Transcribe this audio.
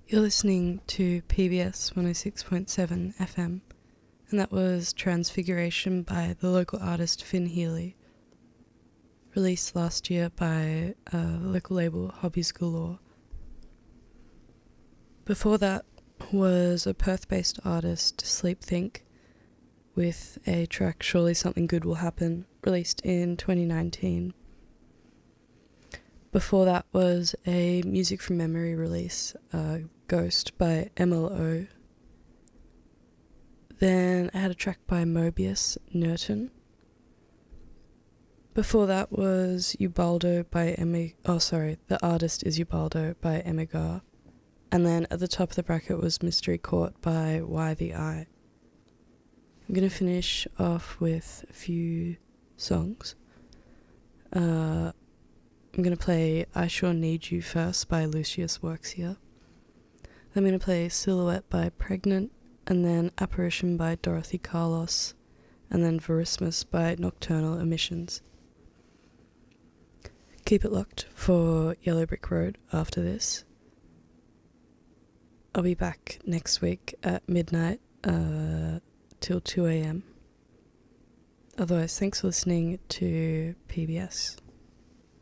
You're listening to PBS 106.7 FM, and that was Transfiguration by the local artist Finn Healy, released last year by the local label Hobbies Galore. Before that was a Perth-based artist, Sleep Think, with a track Surely Something Good Will Happen, released in 2019. Before that was a Music from Memory release, Ghost by MLO. Then I had a track by Mobius, Nurton. Before that was Ubaldo by the artist is Ubaldo by Emigar. And then at the top of the bracket was Mystery Court by Why the Eye. I'm going to finish off with a few songs. I'm going to play I Sure Need You first by Lucius Works Here. Then I'm going to play Silhouette by Pregnant, and then Apparition by Dorothy Carlos, and then Verismus by Nocturnal Emissions. Keep it locked for Yellow Brick Road after this. I'll be back next week at midnight till 2 a.m. Otherwise, thanks for listening to PBS.